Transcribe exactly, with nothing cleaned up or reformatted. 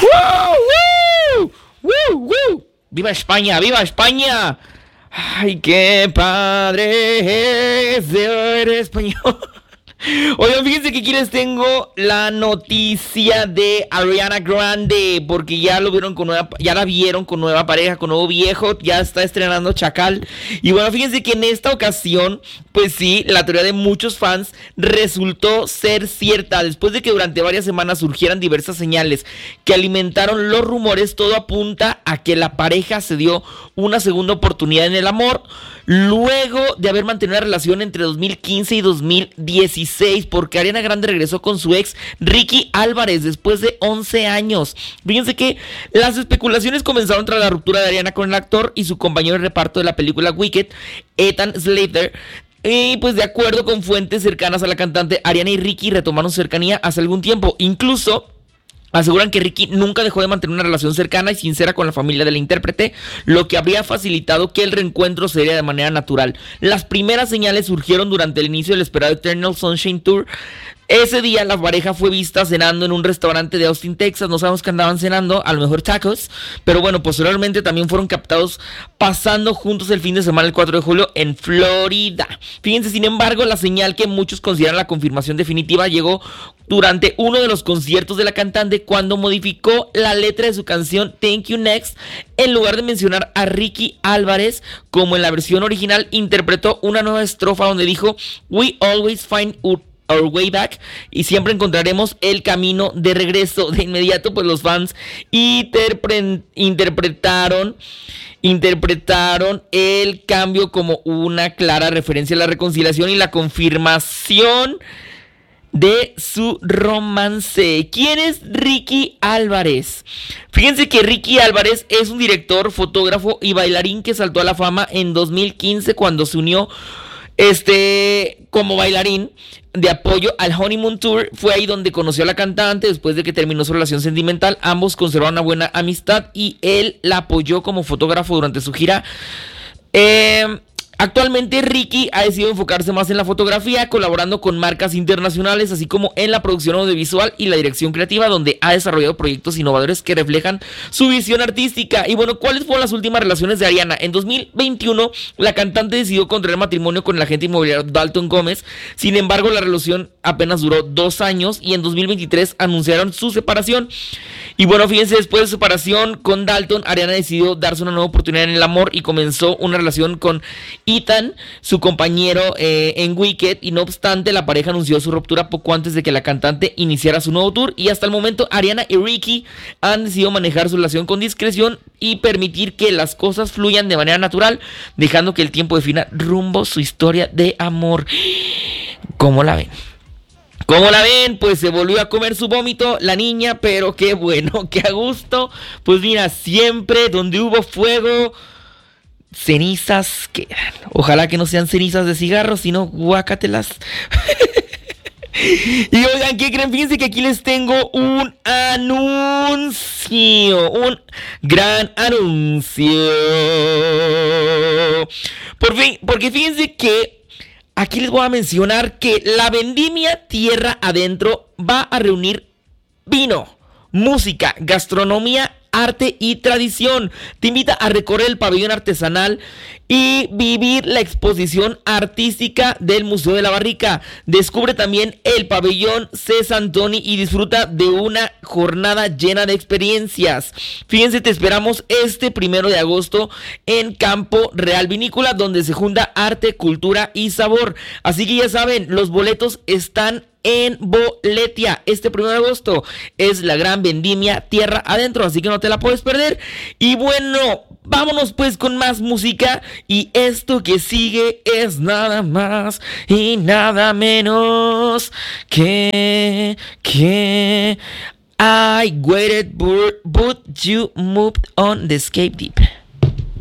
¡Woo! ¡Woo! ¡Woo! ¡Viva España! ¡Viva España! ¡Ay, qué padre es ser español! Oigan, fíjense que aquí les tengo la noticia de Ariana Grande, porque ya lo vieron con nueva, ya la vieron con nueva pareja, con nuevo viejo, ya está estrenando Chacal. Y bueno, fíjense que en esta ocasión, pues sí, la teoría de muchos fans resultó ser cierta. Después de que durante varias semanas surgieran diversas señales que alimentaron los rumores, todo apunta a que la pareja se dio una segunda oportunidad en el amor, luego de haber mantenido una relación entre dos mil quince y dos mil dieciséis, porque Ariana Grande regresó con su ex Ricky Álvarez después de once años. Fíjense que las especulaciones comenzaron tras la ruptura de Ariana con el actor y su compañero de reparto de la película Wicked, Ethan Slater. Y pues de acuerdo con fuentes cercanas a la cantante, Ariana y Ricky retomaron cercanía hace algún tiempo. Incluso aseguran que Ricky nunca dejó de mantener una relación cercana y sincera con la familia del intérprete, lo que habría facilitado que el reencuentro se diera de manera natural. Las primeras señales surgieron durante el inicio del esperado Eternal Sunshine Tour. Ese día la pareja fue vista cenando en un restaurante de Austin, Texas. No sabemos qué andaban cenando, a lo mejor tacos. Pero bueno, posteriormente también fueron captados pasando juntos el fin de semana el cuatro de julio en Florida. Fíjense, sin embargo, la señal que muchos consideran la confirmación definitiva llegó durante uno de los conciertos de la cantante, cuando modificó la letra de su canción Thank You Next. En lugar de mencionar a Ricky Álvarez como en la versión original, interpretó una nueva estrofa donde dijo: We always find our Our way back, y siempre encontraremos el camino de regreso. De inmediato, pues los fans interpre- interpretaron interpretaron el cambio como una clara referencia a la reconciliación y la confirmación de su romance. ¿Quién es Ricky Álvarez? Fíjense que Ricky Álvarez es un director, fotógrafo y bailarín que saltó a la fama en dos mil quince cuando se unió este como bailarín de apoyo al Honeymoon Tour. Fue ahí donde conoció a la cantante. Después de que terminó su relación sentimental, ambos conservaron una buena amistad y él la apoyó como fotógrafo durante su gira. Eh, actualmente Ricky ha decidido enfocarse más en la fotografía, colaborando con marcas internacionales, así como en la producción audiovisual y la dirección creativa, donde ha desarrollado proyectos innovadores que reflejan su visión artística. Y bueno, ¿cuáles fueron las últimas relaciones de Ariana? En dos mil veintiuno, la cantante decidió contraer matrimonio con el agente inmobiliario Dalton Gómez. Sin embargo, la relación apenas duró dos años y en dos mil veintitrés anunciaron su separación. Y bueno, fíjense, después de su separación con Dalton, Ariana decidió darse una nueva oportunidad en el amor y comenzó una relación con Ethan, su compañero eh, en Wicked. Y no obstante, la pareja anunció su ruptura poco antes de que la cantante iniciara su nuevo tour. Y hasta el momento, Ariana y Ricky han decidido manejar su relación con discreción y permitir que las cosas fluyan de manera natural, dejando que el tiempo defina rumbo su historia de amor. ¿Cómo la ven? ¿Cómo la ven? Pues se volvió a comer su vómito la niña, pero qué bueno, qué a gusto. Pues mira, siempre donde hubo fuego, cenizas quedan. Ojalá que no sean cenizas de cigarros, sino guácatelas. Y oigan, ¿qué creen? Fíjense que aquí les tengo un anuncio, un gran anuncio. Por fin, porque fíjense que aquí les voy a mencionar que la vendimia Tierra Adentro va a reunir vino, música, gastronomía, arte y tradición. Te invita a recorrer el pabellón artesanal y vivir la exposición artística del Museo de la Barrica. Descubre también el pabellón C. Santoni y disfruta de una jornada llena de experiencias. Fíjense, te esperamos este primero de agosto en Campo Real Vinícola, donde se junta arte, cultura y sabor. Así que ya saben, los boletos están en Boletia. Este primero de agosto es la gran vendimia Tierra Adentro, así que no te la puedes perder. Y bueno, vámonos pues con más música. Y esto que sigue es nada más y nada menos que que I waited but, but you moved on the escape deep.